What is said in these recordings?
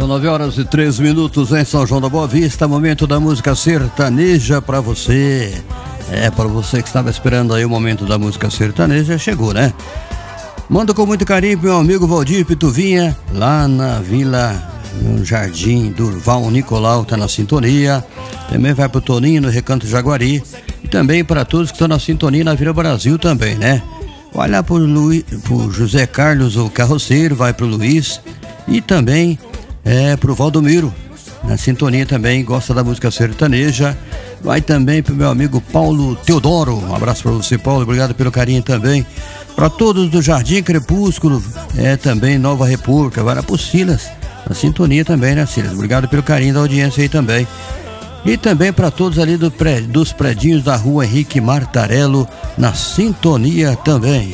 9h03 em São João da Boa Vista, momento da música sertaneja pra você. Pra você que estava esperando aí o momento da música sertaneja, chegou, né? Manda com muito carinho pro meu amigo Valdir Pituvinha, lá na Vila, no Jardim Durval Nicolau, tá na sintonia. Também vai pro Toninho, no Recanto Jaguari. E também para todos que estão na sintonia na Vila Brasil também, né? Vai lá pro José Carlos, o carroceiro, vai pro Luiz. E também pro Valdomiro, na sintonia também, gosta da música sertaneja. Vai também pro meu amigo Paulo Teodoro, um abraço para você, Paulo, obrigado pelo carinho também. Para todos do Jardim Crepúsculo, também Nova República, vai lá pro Silas, na sintonia também, né, Silas? Obrigado pelo carinho da audiência aí também. E também para todos ali dos predinhos da rua Henrique Martarello, na sintonia também.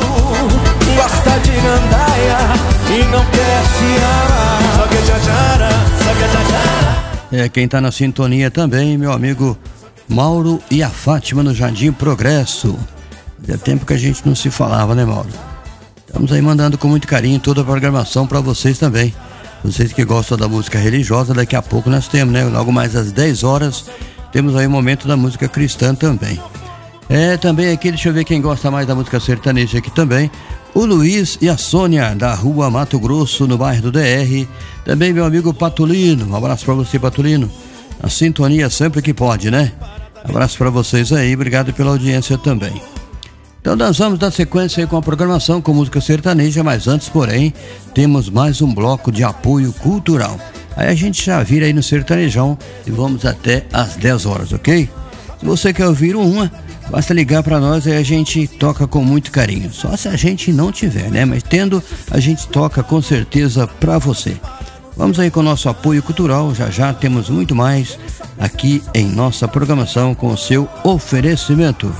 Gosta de gandaia e não quer se amar. Só que jajara, só que jajara. Quem tá na sintonia também, meu amigo Mauro e a Fátima no Jardim Progresso. Fazia tempo que a gente não se falava, né, Mauro? Estamos aí mandando com muito carinho toda a programação para vocês também. Vocês que gostam da música religiosa, daqui a pouco nós temos, né? Logo mais às 10 horas, temos aí o momento da música cristã também. Também aqui, deixa eu ver quem gosta mais da música sertaneja aqui também. O Luiz e a Sônia, da rua Mato Grosso, no bairro do DR. Também meu amigo Patulino, um abraço pra você, Patulino. A sintonia sempre que pode, né? Abraço pra vocês aí, obrigado pela audiência também. Então nós vamos dar sequência aí com a programação com música sertaneja, mas antes, porém, temos mais um bloco de apoio cultural. Aí a gente já vira aí no sertanejão e vamos até às 10 horas, ok? Se você quer ouvir uma, basta ligar para nós e a gente toca com muito carinho. Só se a gente não tiver, né? Mas tendo, a gente toca com certeza para você. Vamos aí com o nosso apoio cultural. Já temos muito mais aqui em nossa programação com o seu oferecimento.